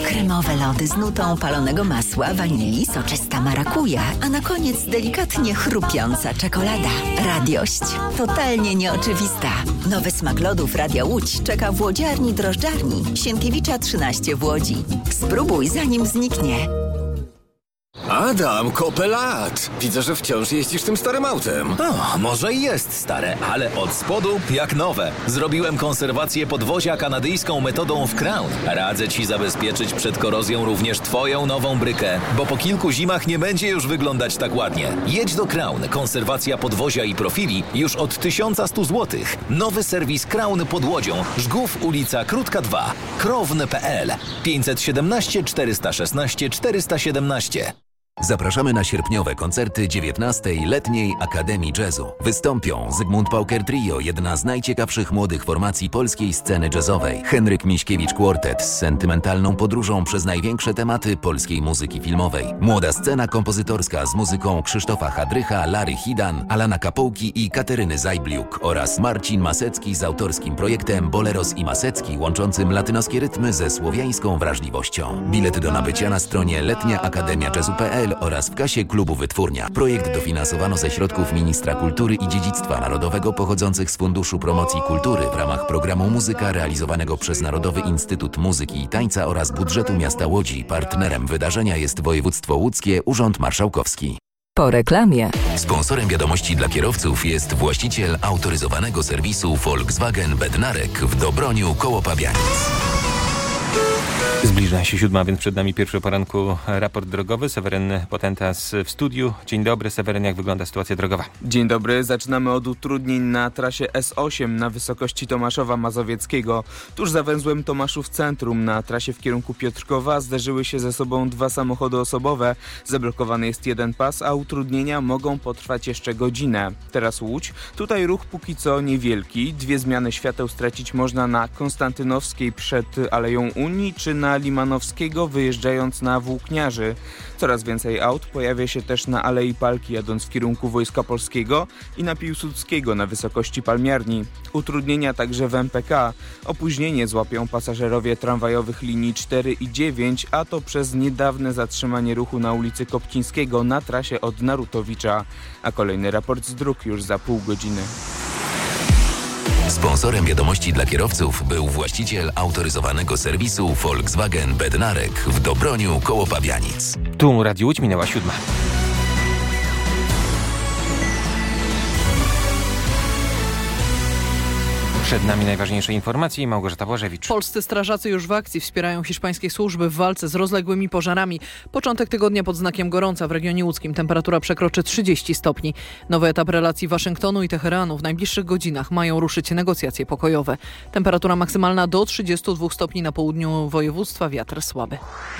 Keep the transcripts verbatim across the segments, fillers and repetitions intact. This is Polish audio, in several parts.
Kremowe lody z nutą palonego masła, wanilii, soczysta marakuja, a na koniec delikatnie chrupiąca czekolada. Radiość totalnie nieoczywista. Nowy smak lodów Radia Łódź czeka w łodziarni drożdżarni Sienkiewicza trzynaście w Łodzi. Spróbuj zanim zniknie. Adam, kopę lat. Widzę, że wciąż jeździsz tym starym autem. O, może i jest stare, ale od spodu jak nowe. Zrobiłem konserwację podwozia kanadyjską metodą w Crown. Radzę Ci zabezpieczyć przed korozją również Twoją nową brykę, bo po kilku zimach nie będzie już wyglądać tak ładnie. Jedź do Crown. Konserwacja podwozia i profili już od tysiąc sto złotych. Nowy serwis Crown pod Łodzią. Żgów, ulica Krótka dwa. krowne kropka p l pięćset siedemnaście czterysta szesnaście czterysta siedemnaście. Zapraszamy na sierpniowe koncerty dziewiętnastej Letniej Akademii Jazzu. Wystąpią Zygmunt Pauker Trio, jedna z najciekawszych młodych formacji polskiej sceny jazzowej. Henryk Miśkiewicz Quartet z sentymentalną podróżą przez największe tematy polskiej muzyki filmowej. Młoda scena kompozytorska z muzyką Krzysztofa Hadrycha, Lary Hidan, Alana Kapołki i Kateryny Zajbliuk oraz Marcin Masecki z autorskim projektem Boleros i Masecki, łączącym latynoskie rytmy ze słowiańską wrażliwością. Bilety do nabycia na stronie letnia akademia jazzu kropka p l oraz w kasie klubu Wytwórnia. Projekt dofinansowano ze środków Ministra Kultury i Dziedzictwa Narodowego pochodzących z Funduszu Promocji Kultury w ramach programu Muzyka realizowanego przez Narodowy Instytut Muzyki i Tańca oraz budżetu miasta Łodzi. Partnerem wydarzenia jest województwo łódzkie, Urząd Marszałkowski. Po reklamie. Sponsorem wiadomości dla kierowców jest właściciel autoryzowanego serwisu Volkswagen Bednarek w Dobroniu koło Pabianic. Zbliża się siódma, więc przed nami pierwszy poranku raport drogowy. Seweryn Potentas w studiu. Dzień dobry. Seweryn, jak wygląda sytuacja drogowa? Dzień dobry. Zaczynamy od utrudnień na trasie S osiem na wysokości Tomaszowa Mazowieckiego. Tuż za węzłem Tomaszów Centrum na trasie w kierunku Piotrkowa zderzyły się ze sobą dwa samochody osobowe. Zablokowany jest jeden pas, a utrudnienia mogą potrwać jeszcze godzinę. Teraz Łódź. Tutaj ruch póki co niewielki. Dwie zmiany świateł stracić można na Konstantynowskiej przed Aleją Unii czy na Limanowskiego wyjeżdżając na Włókniarzy. Coraz więcej aut pojawia się też na Alei Palki jadąc w kierunku Wojska Polskiego i na Piłsudskiego na wysokości Palmiarni. Utrudnienia także w M P K. Opóźnienie złapią pasażerowie tramwajowych linii cztery i dziewięć, a to przez niedawne zatrzymanie ruchu na ulicy Kopcińskiego na trasie od Narutowicza. A kolejny raport z dróg już za pół godziny. Sponsorem wiadomości dla kierowców był właściciel autoryzowanego serwisu Volkswagen Bednarek w Dobroniu koło Pabianic. Tu Radio Łódź, minęła siódma. Przed nami najważniejsze informacje. Małgorzata Błażewicz. Polscy strażacy już w akcji wspierają hiszpańskie służby w walce z rozległymi pożarami. Początek tygodnia pod znakiem gorąca w regionie łódzkim. Temperatura przekroczy trzydzieści stopni. Nowy etap relacji Waszyngtonu i Teheranu. W najbliższych godzinach mają ruszyć negocjacje pokojowe. Temperatura maksymalna do trzydziestu dwóch stopni na południu województwa. Wiatr słaby.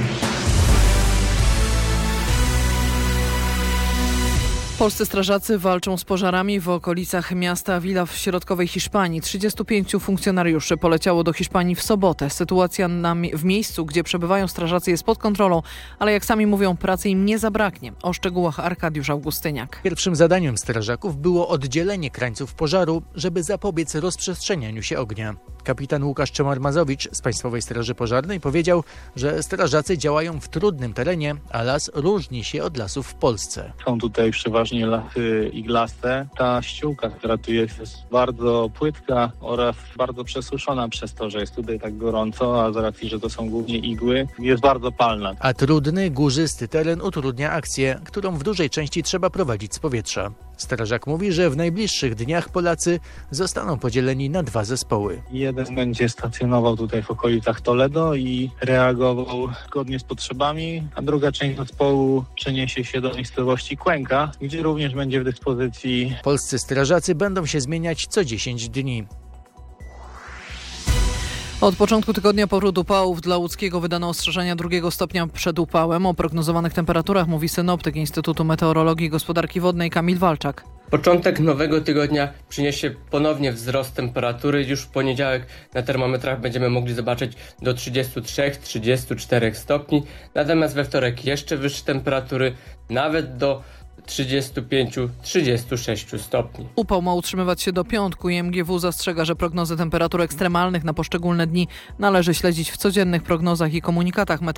Polscy strażacy walczą z pożarami w okolicach miasta Avila w środkowej Hiszpanii. trzydziestu pięciu funkcjonariuszy poleciało do Hiszpanii w sobotę. Sytuacja na, w miejscu, gdzie przebywają strażacy, jest pod kontrolą, ale jak sami mówią, pracy im nie zabraknie. O szczegółach Arkadiusz Augustyniak. Pierwszym zadaniem strażaków było oddzielenie krańców pożaru, żeby zapobiec rozprzestrzenianiu się ognia. Kapitan Łukasz Czemar-Mazowicz z Państwowej Straży Pożarnej powiedział, że strażacy działają w trudnym terenie, a las różni się od lasów w Polsce. Są tutaj przeważnie lasy iglaste. Ta ściółka, która tu jest, jest bardzo płytka oraz bardzo przesuszona przez to, że jest tutaj tak gorąco, a z racji, że to są głównie igły, jest bardzo palna. A trudny, górzysty teren utrudnia akcję, którą w dużej części trzeba prowadzić z powietrza. Strażak mówi, że w najbliższych dniach Polacy zostaną podzieleni na dwa zespoły. Jeden będzie stacjonował tutaj w okolicach Toledo i reagował zgodnie z potrzebami, a druga część zespołu przeniesie się do miejscowości Kłęka, gdzie również będzie w dyspozycji. Polscy strażacy będą się zmieniać co dziesięć dni. Od początku tygodnia powrót upałów dla łódzkiego wydano ostrzeżenia drugiego stopnia przed upałem. O prognozowanych temperaturach mówi synoptyk Instytutu Meteorologii i Gospodarki Wodnej Kamil Walczak. Początek nowego tygodnia przyniesie ponownie wzrost temperatury. Już w poniedziałek na termometrach będziemy mogli zobaczyć do trzydziestu trzech do trzydziestu czterech stopni. Natomiast we wtorek jeszcze wyższe temperatury, nawet do trzydziestu pięciu do trzydziestu sześciu stopni. Upał ma utrzymywać się do piątku i M G W zastrzega, że prognozy temperatur ekstremalnych na poszczególne dni należy śledzić w codziennych prognozach i komunikatach meteorologicznych.